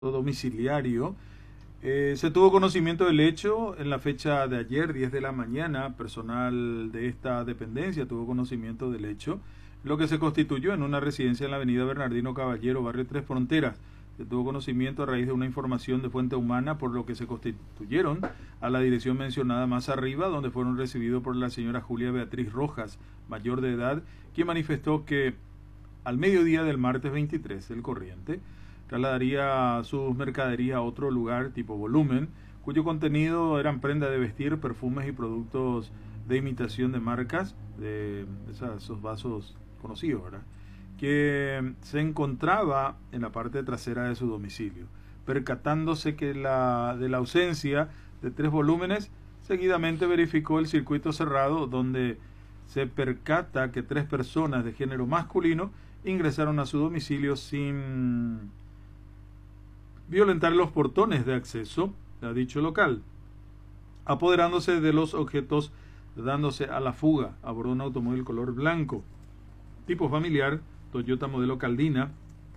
domiciliario. Se tuvo conocimiento del hecho en la fecha de ayer, 10 de la mañana. Personal de esta dependencia tuvo conocimiento del hecho, lo que se constituyó en una residencia en la avenida Bernardino Caballero, barrio Tres Fronteras. Se tuvo conocimiento a raíz de una información de fuente humana, por lo que se constituyeron a la dirección mencionada más arriba, donde fueron recibidos por la señora Julia Beatriz Rojas, mayor de edad, quien manifestó que al mediodía del martes 23 del corriente trasladaría sus mercaderías a otro lugar tipo volumen, cuyo contenido eran prendas de vestir, perfumes y productos de imitación de marcas, de esos vasos conocidos, ¿verdad?, que se encontraba en la parte trasera de su domicilio. Percatándose que de la ausencia de 3 volúmenes, seguidamente verificó el circuito cerrado, donde se percata que 3 personas de género masculino ingresaron a su domicilio sin violentar los portones de acceso a dicho local, apoderándose de los objetos, dándose a la fuga a bordo de un automóvil color blanco, tipo familiar, Toyota modelo Caldina,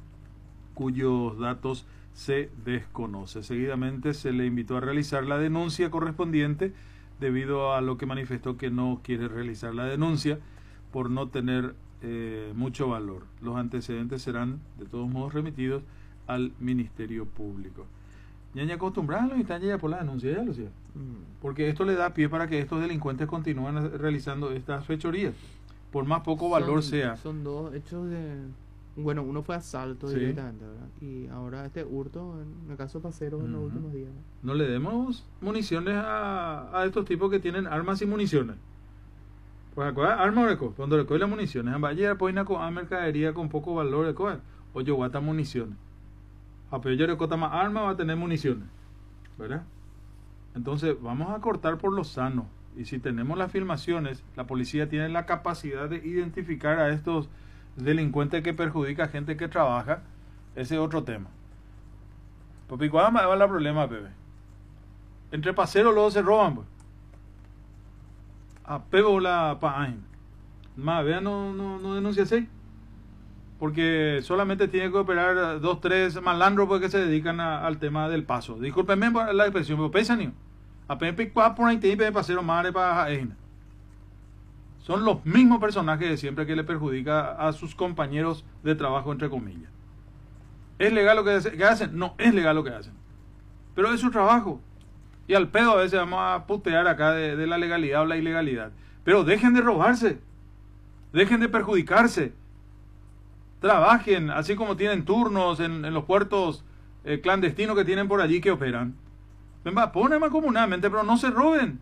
cuyos datos se desconoce. Seguidamente se le invitó a realizar la denuncia correspondiente, debido a lo que manifestó que no quiere realizar la denuncia por no tener mucho valor. Los antecedentes serán de todos modos remitidos al Ministerio Público. Ya acostumbrado a los instantes ya por la denuncia, ya lo sé. Porque esto le da pie para que estos delincuentes continúen realizando estas fechorías, por más poco valor sea. Son dos hechos de... Bueno, uno fue asalto directamente, ¿verdad? Y ahora este hurto, en el caso Paceros, en los últimos días. No le demos municiones a estos tipos que tienen armas y municiones. Pues acuérdate, arma reco, cuando recoge las municiones, en Valle pues a mercadería con poco valor, recoge, o yo guata municiones. A pero yo recota más arma, va a tener municiones, ¿verdad? Entonces vamos a cortar por lo sano. Y si tenemos las filmaciones, la policía tiene la capacidad de identificar a estos delincuentes que perjudican a gente que trabaja. Ese es otro tema. Papi, ¿cuál va el problema, bebé? Entre paseros luego se roban, pues. A pego la paín. Más, vea, no denuncia así. Porque solamente tiene que operar 2, 3 malandros porque se dedican al tema del paso. Discúlpenme por la expresión, pero pesan ni. Apenas picuá por ahí te pasero madre para Jaén. Son los mismos personajes de siempre que le perjudica a sus compañeros de trabajo, entre comillas. ¿Es legal lo que hacen? No es legal lo que hacen. Pero es su trabajo. Y al pedo a veces vamos a putear acá de la legalidad o la ilegalidad. Pero dejen de robarse. Dejen de perjudicarse. Trabajen, así como tienen turnos en los puertos clandestinos que tienen por allí que operan. Ponen más comunalmente, pero no se roben.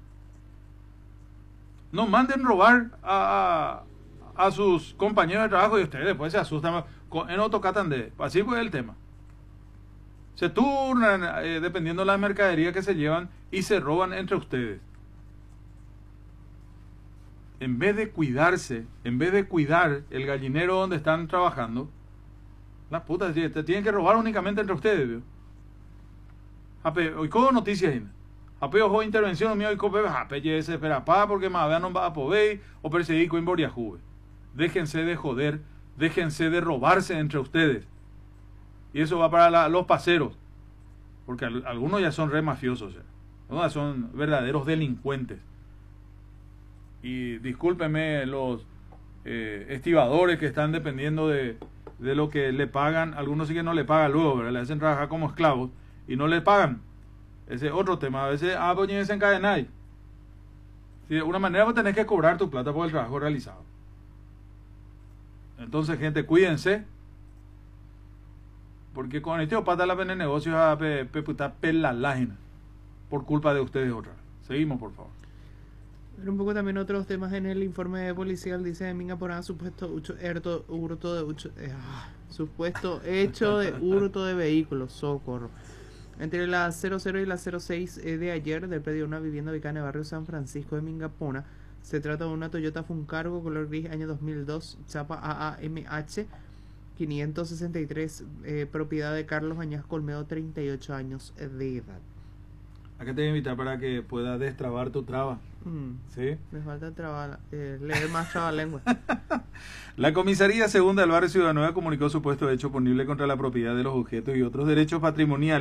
No manden robar a sus compañeros de trabajo y ustedes después se asustan. En autocatan de. Así fue el tema. Se turnan dependiendo de la mercadería que se llevan y se roban entre ustedes. En vez de cuidarse, en vez de cuidar el gallinero donde están trabajando, las putas te tienen que robar únicamente entre ustedes, ¿vio? Hoy como noticias, ape ojo intervención mío y cope, ape se espera pa porque más vean no va a poder o perseguir con Boria Juve. Déjense de joder, déjense de robarse entre ustedes. Y eso va para los paseros, porque algunos ya son re mafiosos, ya son verdaderos delincuentes. Y discúlpenme los estibadores que están dependiendo de lo que le pagan. Algunos sí que no le pagan luego, ¿verdad? Le hacen trabajar como esclavos y no le pagan. Ese es otro tema. A veces, pues ni desencadenáis. Si de una manera vos tenés que cobrar tu plata por el trabajo realizado. Entonces, gente, cuídense. Porque con este pata la pena negocios a pela lágina por culpa de ustedes otra vez. Seguimos, por favor. Un poco también otros temas en el informe policial. Dice de Minga por supuesto hecho de hurto de vehículos. Socorro. Entre las 00 y las 06 de ayer, del predio de una vivienda ubicada en el barrio San Francisco de Mingapona, se trata de una Toyota Funcargo color gris año 2002, chapa AAMH 563, propiedad de Carlos Añasco Olmedo, 38 años de edad. Acá te voy a invitar para que puedas destrabar tu traba. ¿Sí? Me falta leer más trabalengua. La Comisaría Segunda del Barrio Ciudad Nueva comunicó supuesto hecho punible contra la propiedad de los objetos y otros derechos patrimoniales